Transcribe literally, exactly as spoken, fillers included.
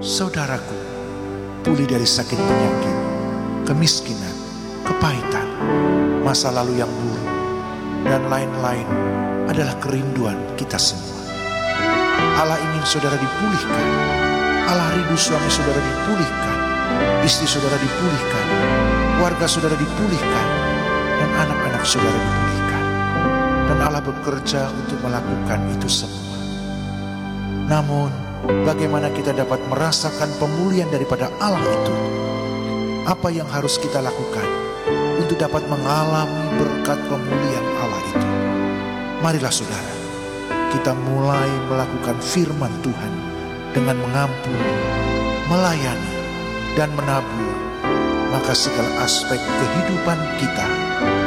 saudaraku pulih dari sakit penyakit, kemiskinan, kepahitan, masa lalu yang buruk, dan lain-lain adalah kerinduan kita semua. Allah ingin saudara dipulihkan. Allah rindu suami saudara dipulihkan, istri saudara dipulihkan, keluarga saudara dipulihkan, dan anak-anak saudara dipulihkan. Dan Allah bekerja untuk melakukan itu semua. Namun, bagaimana kita dapat merasakan pemulihan daripada Allah itu? Apa yang harus kita lakukan untuk dapat mengalami berkat pemulihan Allah itu? Marilah saudara, kita mulai melakukan firman Tuhan dengan mengampuni, melayani, dan menabur. Maka segala aspek kehidupan kita